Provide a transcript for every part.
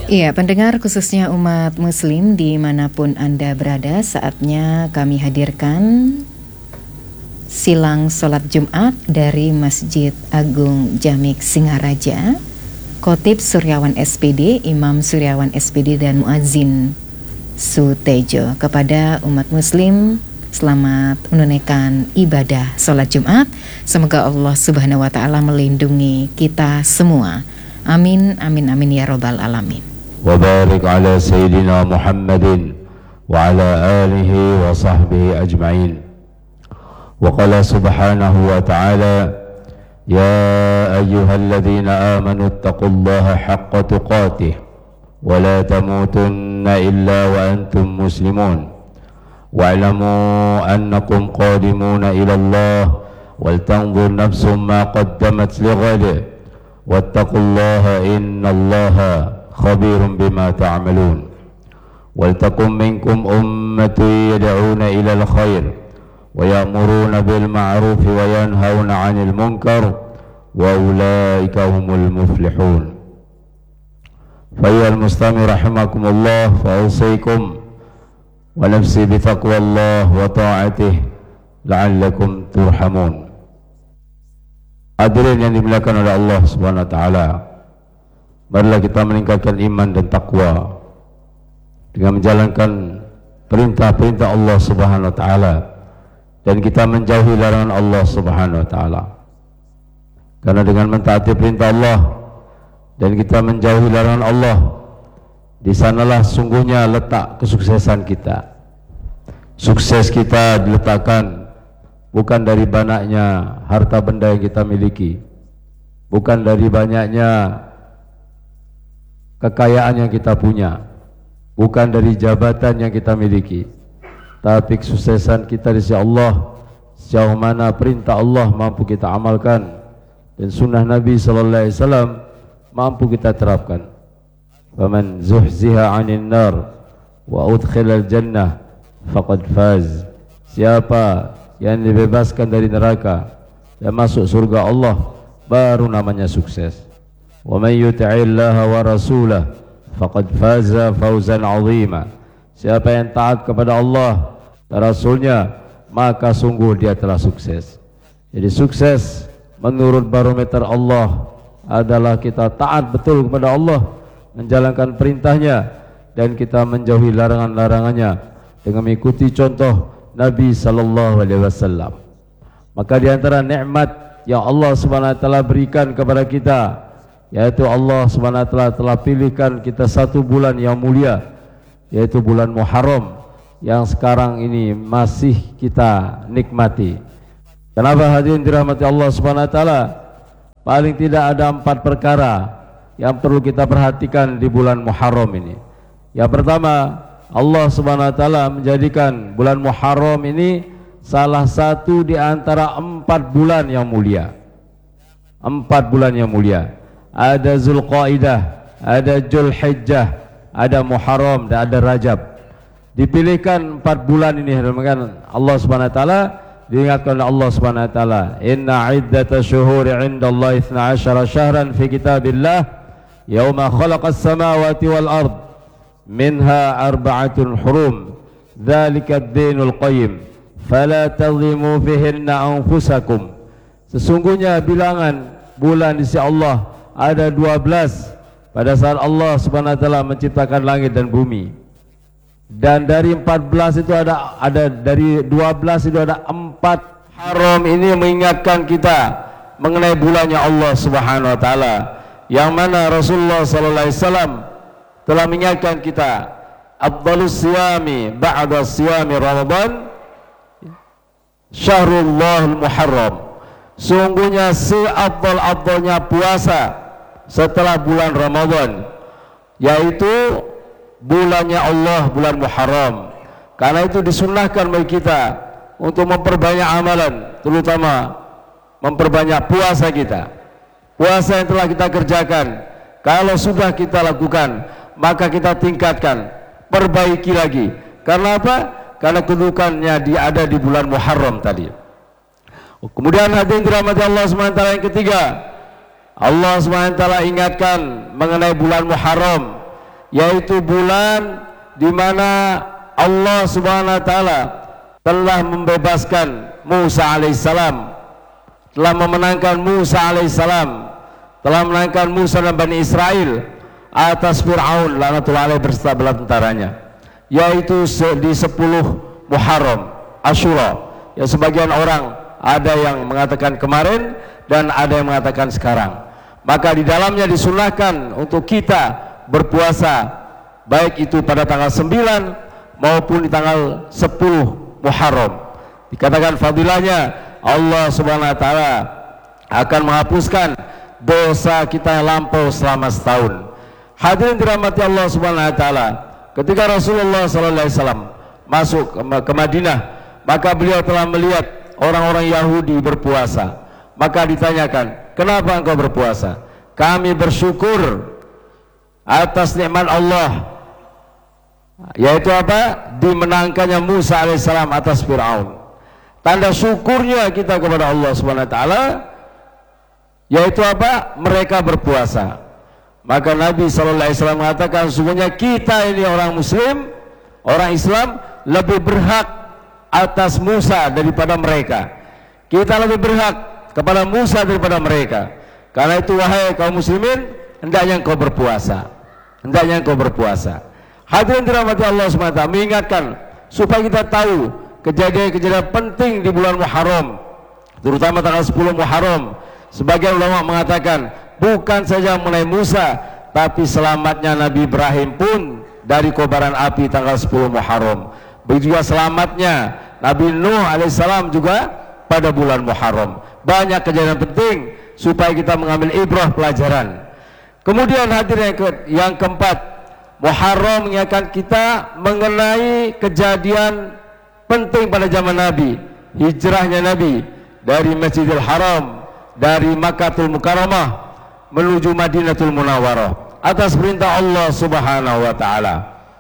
Iya, pendengar khususnya umat muslim dimanapun Anda berada, saatnya kami hadirkan silang sholat Jumat dari Masjid Agung Jamik Singaraja, Khotib Suryawan SPD, Imam Suryawan SPD dan Muazzin Sutejo. Kepada umat muslim, selamat menunaikan ibadah sholat Jumat. Semoga Allah Subhanahu wa Ta'ala melindungi kita semua. Amin, amin, amin ya Rabbal Alamin. Wa barik ala Sayyidina Muhammadin wa ala alihi wa sahbihi ajma'in. Wa qala subhanahu wa ta'ala, ya ayyuhalladzina amanu ittaqullaha haqqa tuqatih wa la tamutunna illa wa antum muslimun wa'lamu annakum qadimuna ila Allah wal tanzur nafsum ma qaddamat lighad wattaqullaha innallaha khabirun bima ta'malun wal takum minkum ummatun yad'una ila al-khair wa ya'muruna bil ma'ruf wa yanhauna 'anil munkar wa ulaika humul muflihun. Fa ayyuhal mustami' rahimakumullah, fa usikum wa nafsi bi taqwallah wa ta'atihi la'allakum turhamun. Hadirin yang dimuliakan oleh Allah Subhanahu wa taala, marilah kita meningkatkan iman dan takwa dengan menjalankan perintah-perintah Allah Subhanahu wa taala dan kita menjauhi larangan Allah Subhanahu wa taala. Karena dengan mentaati perintah Allah dan kita menjauhi larangan Allah, di sanalah sungguhnya letak kesuksesan kita. Sukses kita diletakkan bukan dari banyaknya harta benda yang kita miliki, bukan dari banyaknya kekayaan yang kita punya, bukan dari jabatan yang kita miliki, tapi kesuksesan kita di sisi Allah sejauh mana perintah Allah mampu kita amalkan dan sunnah Nabi sallallahu alaihi wasallam mampu kita terapkan. Faman zuhziha 'anil nar wa udkhilal jannah faqad faz. Siapa yang dibebaskan dari neraka dan masuk surga Allah, baru namanya sukses. Wa may yuti'illaha wa rasulahu faqad faza fawzan 'azima. Siapa yang taat kepada Allah dan Rasulnya, maka sungguh dia telah sukses. Jadi sukses menurut barometer Allah adalah kita taat betul kepada Allah, menjalankan perintahnya dan kita menjauhi larangan-larangannya dengan mengikuti contoh Nabi sallallahu alaihi wasallam. Maka di antara nikmat yang Allah Subhanahu wa taala berikan kepada kita, yaitu Allah Subhanahu wa taala telah pilihkan kita satu bulan yang mulia, yaitu bulan Muharram yang sekarang ini masih kita nikmati. Kenapa hadirin dirahmati Allah Subhanahu wa taala? Paling tidak ada 4 perkara yang perlu kita perhatikan di bulan Muharram ini. Yang pertama, Allah Subhanahu wa taala menjadikan bulan Muharram ini salah satu di antara 4 bulan yang mulia. 4 bulan yang mulia. Ada Zulqaidah, ada Dzulhijjah, ada Muharram dan ada Rajab. Dipilihkan 4 bulan ini dengan Allah Subhanahu wa taala, diingatkan oleh Allah Subhanahu wa taala, inna iddatash syuhuri 'indallahi 12 syahran fi kitabillah yauma khalaqas samawati wal ard minha arba'atun hurum dzalika ad-dinul qayyim fala tadhlimu fihinna anfusakum. Sesungguhnya bilangan bulan di sisi Allah ada 12 pada saat Allah Subhanahu wa taala menciptakan langit dan bumi. Dan dari 14 itu ada dari 12 itu ada 4 haram. Ini mengingatkan kita mengenai bulannya Allah Subhanahu wa taala, yang mana Rasulullah sallallahu alaihi wasallam telah mengingatkan kita, afdhalus siyami ba'da siyami Ramadan Syahrul Muharram. Sungguhnya seafdal-afdalnya puasa setelah bulan Ramadan, yaitu bulannya Allah, bulan Muharram. Karena itu disunnahkan bagi kita untuk memperbanyak amalan, terutama memperbanyak puasa kita. Puasa yang telah kita kerjakan, kalau sudah kita lakukan, maka kita tingkatkan, perbaiki lagi. Karena apa? Karena kedudukannya ada di bulan Muharram tadi. Kemudian hadirin dirahmati Allah SWT, yang ketiga, Allah SWT ingatkan mengenai bulan Muharram, yaitu bulan di mana Allah Subhanahu wa taala telah membebaskan Musa alaihissalam, telah memenangkan Musa alaihissalam, telah menangkan Musa dan Bani Israel atas Fir'aun laknatullah alaih berserta bala tentaranya, yaitu di 10 Muharram Asyura. Ya, sebagian orang ada yang mengatakan kemarin dan ada yang mengatakan sekarang. Maka di dalamnya disunahkan untuk kita berpuasa, baik itu pada tanggal 9 maupun di tanggal 10 Muharram. Dikatakan fadilahnya Allah Subhanahu wa taala akan menghapuskan dosa kita yang lampau selama setahun. Hadirin dirahmati Allah Subhanahu wa taala, ketika Rasulullah sallallahu alaihi wasallam masuk ke Madinah, maka beliau telah melihat orang-orang Yahudi berpuasa. Maka ditanyakan, "Kenapa engkau berpuasa?" "Kami bersyukur atas nikmat Allah, yaitu apa? Dimenangkannya Musa alaihissalam atas Fir'aun." Tanda syukurnya kita kepada Allah Subhanahu wa taala yaitu apa? Mereka berpuasa. Maka Nabi sallallahu alaihi wasallam mengatakan, sesungguhnya kita ini orang muslim, orang Islam lebih berhak atas Musa daripada mereka. Kita lebih berhak kepada Musa daripada mereka. Karena itu wahai kaum muslimin, hendaknya engkau berpuasa. Hendaknya engkau berpuasa. Hadirin dirahmati Allah Subhanahu wa taala, mengingatkan supaya kita tahu kejadian-kejadian penting di bulan Muharram, terutama tanggal 10 Muharram. Sebagian ulama mengatakan bukan saja mengenai Musa, tapi selamatnya Nabi Ibrahim pun dari kobaran api tanggal 10 Muharram. Begitu juga selamatnya Nabi Nuh alaihissalam juga pada bulan Muharram. Banyak kejadian penting supaya kita mengambil ibrah pelajaran. Kemudian hadirin yang keempat, Muharram mengingatkan kita mengenai kejadian penting pada zaman Nabi, hijrahnya Nabi dari Masjidil Haram, dari Makkahul Mukarramah menuju Madinatul Munawwarah atas perintah Allah Subhanahu wa taala.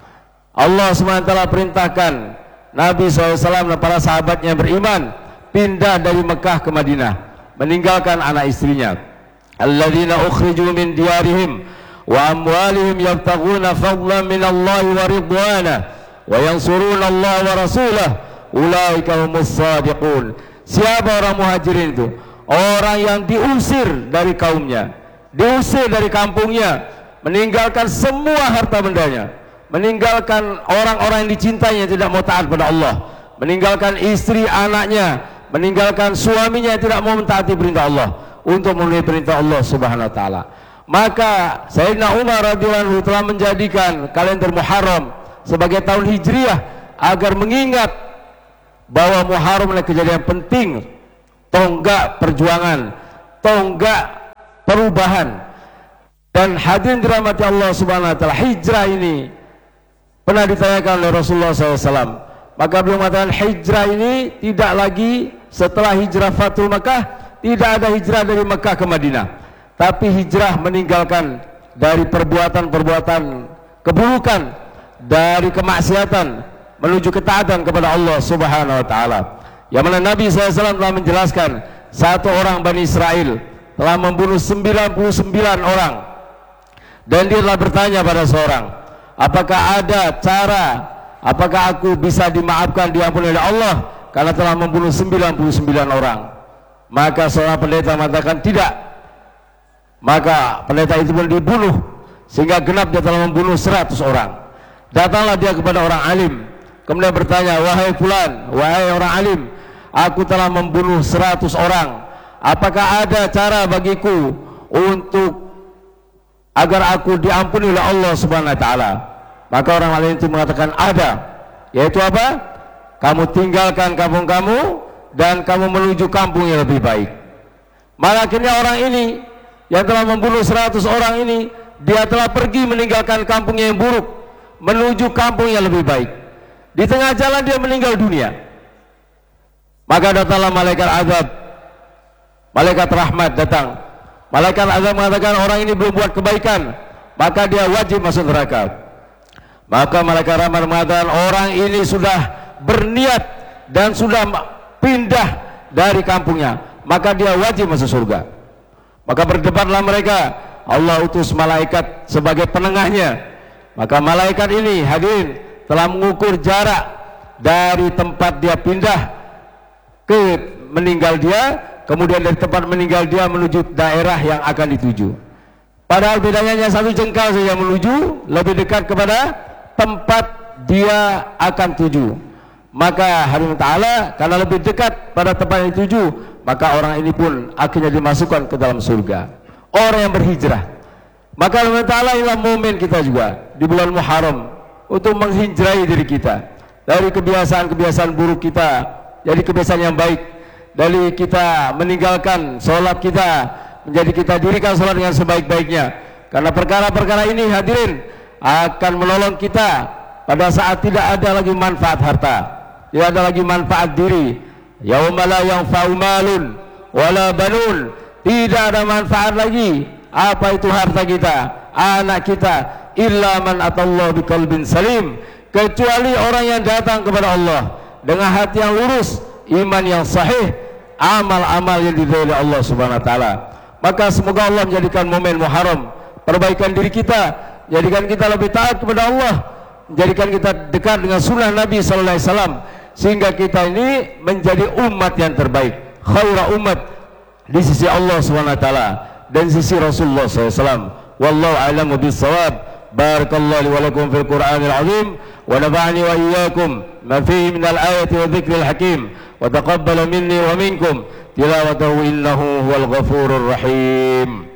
Allah Subhanahu wa taala perintahkan Nabi SAW dan para sahabatnya beriman pindah dari Mekah ke Madinah, meninggalkan anak istrinya. Alladzina ukhriju min diyarihim wa amwalihim yabtaghuna fadlan min Allah wa ridwana wa yansuruna Allah wa rasulah ulaika humus shadiqun. Siapa orang muhajirin itu? Orang yang diusir dari kaumnya, diusir dari kampungnya, meninggalkan semua harta bendanya, meninggalkan orang-orang yang dicintainya tidak mau taat pada Allah, meninggalkan istri anaknya, meninggalkan suaminya yang tidak mau mentaati perintah Allah untuk memenuhi perintah Allah Subhanahu wa taala. Maka Sayyidina Umar radhiyallahu anhu telah menjadikan kalender Muharram sebagai tahun Hijriah agar mengingat bahwa Muharram adalah kejadian penting, tonggak perjuangan, tonggak perubahan. Dan hadirin dirahmati Allah Subhanahu wa taala, hijrah ini pernah ditanyakan oleh Rasulullah SAW. Maka beliau mengatakan hijrah ini tidak lagi setelah hijrah Fathul Makkah, tidak ada hijrah dari Makkah ke Madinah, tapi hijrah meninggalkan dari perbuatan-perbuatan keburukan, dari kemaksiatan menuju ketaatan kepada Allah Subhanahu wa taala. Yang mana Nabi SAW telah menjelaskan satu orang Bani Israel telah membunuh 99 orang, dan dia telah bertanya pada seorang, apakah ada cara, apakah aku bisa dimaafkan, diampuni oleh Allah karena telah membunuh 99 orang? Maka seorang pendeta mengatakan tidak. Maka pendeta itu pun dibunuh sehingga genap dia telah membunuh 100 orang. Datanglah dia kepada orang alim, kemudian bertanya, wahai fulan, wahai orang alim, aku telah membunuh 100 orang, apakah ada cara bagiku untuk agar aku diampuni oleh Allah Subhanahu wa taala? Maka orang alim itu mengatakan ada, yaitu apa? Kamu tinggalkan kampung kamu dan kamu menuju kampung yang lebih baik. Maka akhirnya orang ini yang telah membunuh 100 orang ini, dia telah pergi meninggalkan kampungnya yang buruk menuju kampung yang lebih baik. Di tengah jalan dia meninggal dunia. Maka datanglah malaikat azab, malaikat rahmat datang. Malaikat azab mengatakan orang ini belum buat kebaikan, maka dia wajib masuk neraka. Maka malaikat rahmat mengatakan orang ini sudah berniat dan sudah pindah dari kampungnya, maka dia wajib masuk surga. Maka berdebatlah mereka. Allah utus malaikat sebagai penengahnya. Maka malaikat ini hadirin telah mengukur jarak dari tempat dia pindah ke meninggal dia, kemudian dari tempat meninggal dia menuju daerah yang akan dituju. Padahal bedanya hanya 1 jengkal saja menuju lebih dekat kepada tempat dia akan tuju. Maka hadirin ta'ala, karena lebih dekat pada tempat yang dituju, maka orang ini pun akhirnya dimasukkan ke dalam surga. Orang yang berhijrah. Maka hadirin ta'ala, inilah momen kita juga di bulan Muharram untuk menghijrahi diri kita dari kebiasaan-kebiasaan buruk kita jadi kebiasaan yang baik, dari kita meninggalkan sholat kita menjadi kita dirikan sholat dengan sebaik-baiknya. Karena perkara-perkara ini hadirin akan menolong kita pada saat tidak ada lagi manfaat harta, tidak ada lagi manfaat diri. Yauma la yanfa'u malun wala banun, tidak ada manfaat lagi apa itu harta kita, anak kita, illa man atallahu biqalbin salim, kecuali orang yang datang kepada Allah dengan hati yang lurus, iman yang sahih, amal-amal yang diridhai oleh Allah Subhanahu wa taala. Maka semoga Allah menjadikan momen Muharram perbaikan diri kita, jadikan kita lebih taat kepada Allah, menjadikan kita dekat dengan sunnah Nabi sallallahu alaihi wasallam, sehingga kita ini menjadi umat yang terbaik, khaira umat di sisi Allah Subhanahu wa taala dan sisi Rasulullah sallallahu alaihi wasallam. Wallahu a'lamu bis-shawab. Barakallahu li wa lakum fil Qur'anil azim wa nafa'ani wa iyyakum ma fihi minal ayati wa dzikril hakim wa taqabbala minni wa minkum tilawatahu innahu huwal ghafurur rahim.